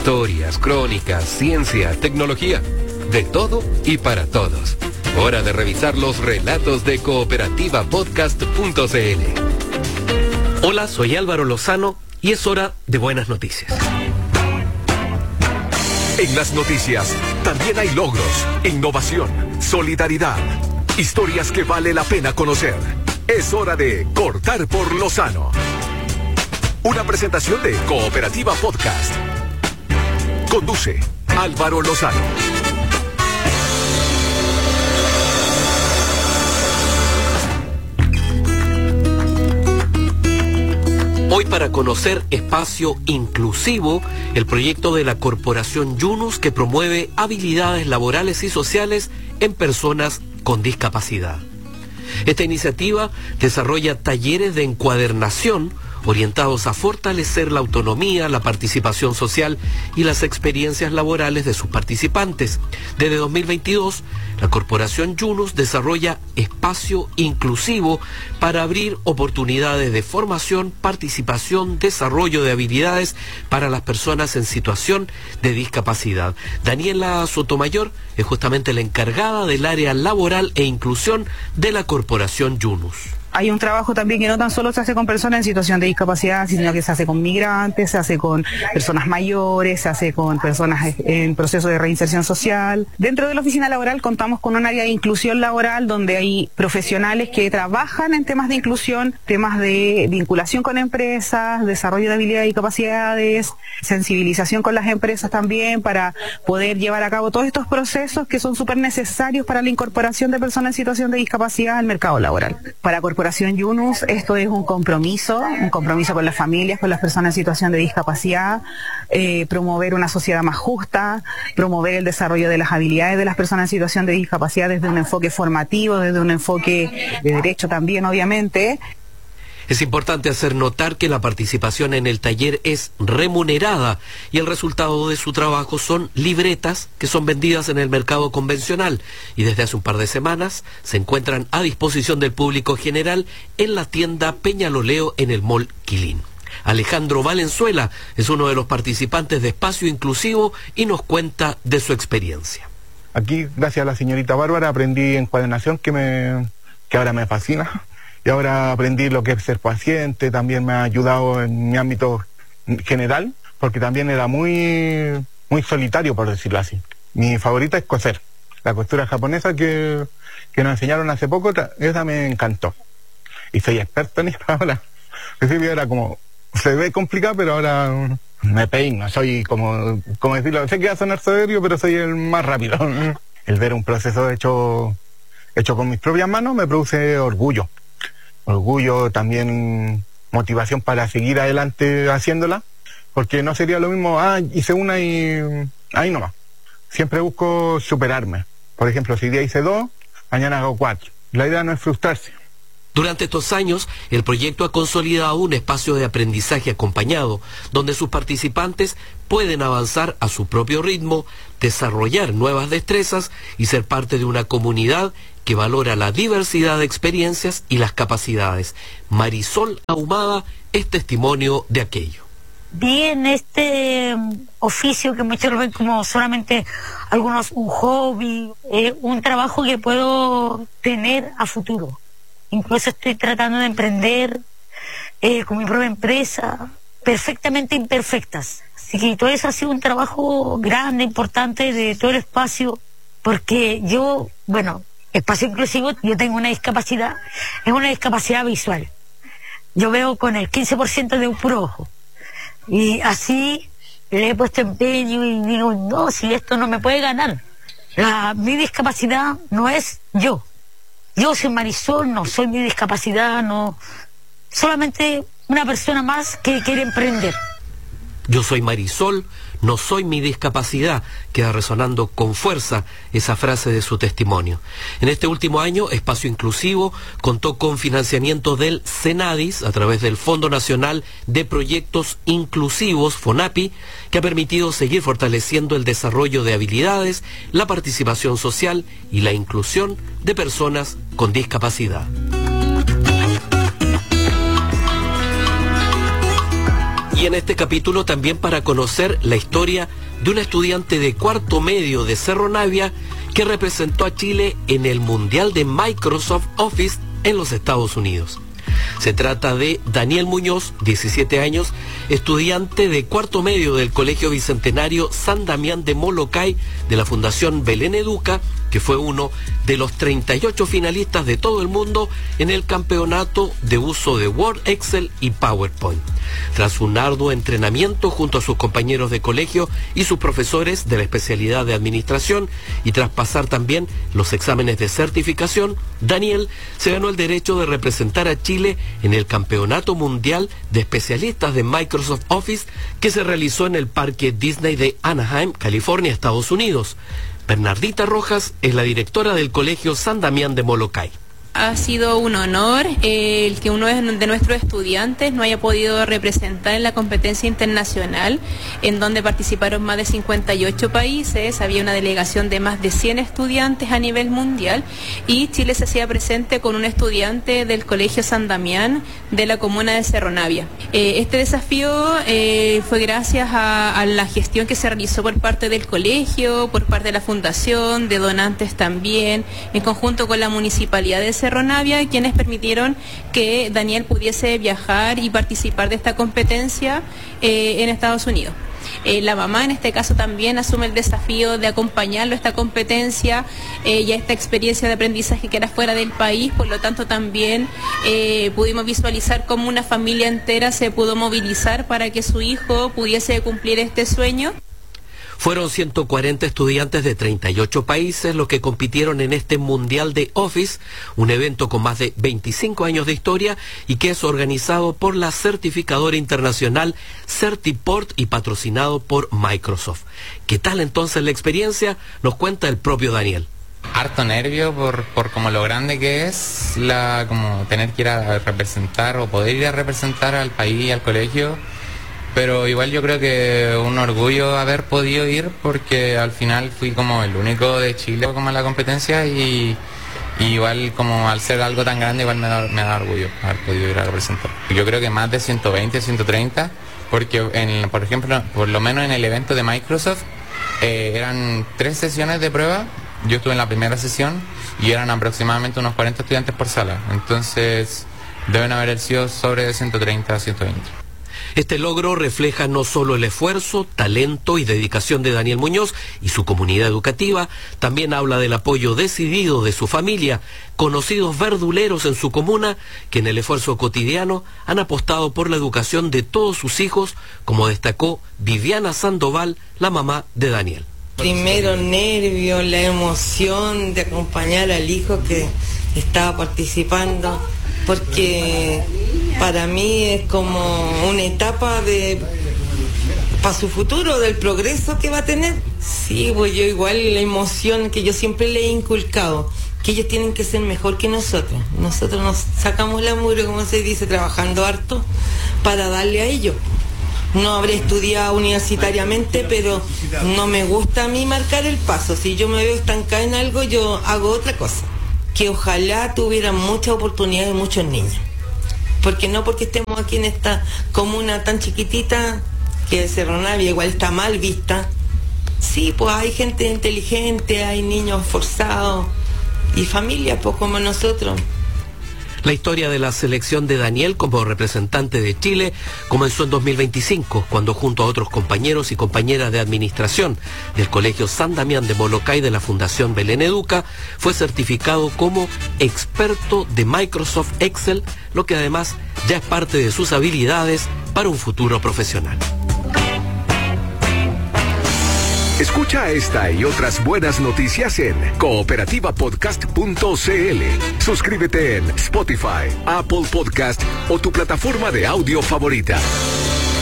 Historias, crónicas, ciencia, tecnología. De todo y para todos. Hora de revisar los relatos de cooperativapodcast.cl. Hola, soy Álvaro Lozano y es hora de buenas noticias. En las noticias también hay logros, innovación, solidaridad, historias que vale la pena conocer. Es hora de Cortar por Lozano. Una presentación de Cooperativa Podcast. Conduce Álvaro Lozano. Hoy para conocer Espacio Inclusivo, el proyecto de la Corporación Yunus que promueve habilidades laborales y sociales en personas con discapacidad. Esta iniciativa desarrolla talleres de encuadernación orientados a fortalecer la autonomía, la participación social y las experiencias laborales de sus participantes. Desde 2022, la Corporación Yunus desarrolla Espacio Inclusivo para abrir oportunidades de formación, participación, desarrollo de habilidades para las personas en situación de discapacidad. Daniela Sotomayor es justamente la encargada del área laboral e inclusión de la Corporación Yunus. Hay un trabajo también que no tan solo se hace con personas en situación de discapacidad, sino que se hace con migrantes, se hace con personas mayores, se hace con personas en proceso de reinserción social. Dentro de la oficina laboral contamos con un área de inclusión laboral donde hay profesionales que trabajan en temas de inclusión, temas de vinculación con empresas, desarrollo de habilidades y capacidades, sensibilización con las empresas también para poder llevar a cabo todos estos procesos que son súper necesarios para la incorporación de personas en situación de discapacidad al mercado laboral. Para Corporación Yunus, esto es un compromiso con las familias, con las personas en situación de discapacidad, promover una sociedad más justa, promover el desarrollo de las habilidades de las personas en situación de discapacidad desde un enfoque formativo, desde un enfoque de derecho también, obviamente. Es importante hacer notar que la participación en el taller es remunerada y el resultado de su trabajo son libretas que son vendidas en el mercado convencional y desde hace un par de semanas se encuentran a disposición del público general en la tienda Peñaloleo en el Mall Quilín. Alejandro Valenzuela es uno de los participantes de Espacio Inclusivo y nos cuenta de su experiencia. Aquí, gracias a la señorita Bárbara, aprendí encuadernación que ahora me fascina. Y ahora aprendí lo que es ser paciente, también me ha ayudado en mi ámbito general, porque también era muy solitario, por decirlo así. Mi favorita es coser. La costura japonesa que nos enseñaron hace poco, esa me encantó. Y soy experto en esto ahora. Al principio era como, se ve complicado, pero ahora me peino. Soy como decirlo, sé que va a sonar soberbio, pero soy el más rápido. El ver un proceso hecho con mis propias manos me produce orgullo. Orgullo, también motivación para seguir adelante haciéndola, porque no sería lo mismo, hice una y ahí nomás. Siempre busco superarme. Por ejemplo, si hoy día hice 2, mañana hago 4. La idea no es frustrarse. Durante estos años, el proyecto ha consolidado un espacio de aprendizaje acompañado, donde sus participantes pueden avanzar a su propio ritmo, desarrollar nuevas destrezas y ser parte de una comunidad que valora la diversidad de experiencias y las capacidades. Marisol Ahumada es testimonio de aquello. Vi en este oficio que muchos lo ven como solamente algunos un hobby, un trabajo que puedo tener a futuro. Incluso estoy tratando de emprender con mi propia empresa, perfectamente imperfectas. Así que todo eso ha sido un trabajo grande, importante de todo el espacio, porque Espacio Inclusivo, yo tengo una discapacidad, es una discapacidad visual. Yo veo con el 15% de un puro ojo. Y así le he puesto empeño y digo, no, si esto no me puede ganar. Mi discapacidad no es yo. Yo soy Marisol, no soy mi discapacidad, no. Solamente una persona más que quiere emprender. Yo soy Marisol, no soy mi discapacidad. Queda resonando con fuerza esa frase de su testimonio. En este último año, Espacio Inclusivo contó con financiamiento del Senadis a través del Fondo Nacional de Proyectos Inclusivos, FONAPI, que ha permitido seguir fortaleciendo el desarrollo de habilidades, la participación social y la inclusión de personas con discapacidad. Y en este capítulo también para conocer la historia de una estudiante de cuarto medio de Cerro Navia que representó a Chile en el Mundial de Microsoft Office en los Estados Unidos. Se trata de Daniel Muñoz, 17 años, estudiante de cuarto medio del Colegio Bicentenario San Damián de Molokai de la Fundación Belén Educa, que fue uno de los 38 finalistas de todo el mundo en el campeonato de uso de Word, Excel y PowerPoint. Tras un arduo entrenamiento junto a sus compañeros de colegio y sus profesores de la especialidad de administración y tras pasar también los exámenes de certificación, Daniel se ganó el derecho de representar a Chile en el Campeonato Mundial de Especialistas de Microsoft Office que se realizó en el Parque Disney de Anaheim, California, Estados Unidos. Bernardita Rojas es la directora del Colegio San Damián de Molokai. Ha sido un honor el que uno de nuestros estudiantes no haya podido representar en la competencia internacional, en donde participaron más de 58 países, había una delegación de más de 100 estudiantes a nivel mundial y Chile se hacía presente con un estudiante del Colegio San Damián de la comuna de Cerro Navia. Este desafío fue gracias a la gestión que se realizó por parte del colegio, por parte de la fundación, de donantes también, en conjunto con la municipalidad de Cerro Navia, quienes permitieron que Daniel pudiese viajar y participar de esta competencia en Estados Unidos. La mamá en este caso también asume el desafío de acompañarlo a esta competencia y a esta experiencia de aprendizaje que era fuera del país, por lo tanto también pudimos visualizar cómo una familia entera se pudo movilizar para que su hijo pudiese cumplir este sueño. Fueron 140 estudiantes de 38 países los que compitieron en este Mundial de Office, un evento con más de 25 años de historia y que es organizado por la certificadora internacional Certiport y patrocinado por Microsoft. ¿Qué tal entonces la experiencia? Nos cuenta el propio Daniel. Harto nervio por como lo grande que es como tener que ir a representar o poder ir a representar al país y al colegio. Pero igual yo creo que un orgullo haber podido ir porque al final fui como el único de Chile como en la competencia y igual como al ser algo tan grande igual me da orgullo haber podido ir a representar. Yo creo que más de 120, 130 porque por ejemplo, por lo menos en el evento de Microsoft eran 3 sesiones de prueba, yo estuve en la primera sesión y eran aproximadamente unos 40 estudiantes por sala, entonces deben haber sido sobre 130 a 120. Este logro refleja no solo el esfuerzo, talento y dedicación de Daniel Muñoz y su comunidad educativa, también habla del apoyo decidido de su familia, conocidos verduleros en su comuna, que en el esfuerzo cotidiano han apostado por la educación de todos sus hijos, como destacó Viviana Sandoval, la mamá de Daniel. Primero nervios, la emoción de acompañar al hijo que estaba participando, porque para mí es como una etapa para su futuro, del progreso que va a tener. Sí, pues yo igual la emoción que yo siempre le he inculcado, que ellos tienen que ser mejor que nosotros. Nosotros nos sacamos la mugre, como se dice, trabajando harto para darle a ellos. No habré estudiado universitariamente, pero no me gusta a mí marcar el paso. Si yo me veo estancada en algo, yo hago otra cosa. Que ojalá tuvieran muchas oportunidades muchos niños. Porque no porque estemos aquí en esta comuna tan chiquitita, que Cerro Navia igual está mal vista. Sí, pues hay gente inteligente, hay niños esforzados y familias pues como nosotros. La historia de la selección de Daniel como representante de Chile comenzó en 2025, cuando junto a otros compañeros y compañeras de administración del Colegio San Damián de Molokai de la Fundación Belén Educa, fue certificado como experto de Microsoft Excel, lo que además ya es parte de sus habilidades para un futuro profesional. Escucha esta y otras buenas noticias en cooperativapodcast.cl. Suscríbete en Spotify, Apple Podcast o tu plataforma de audio favorita.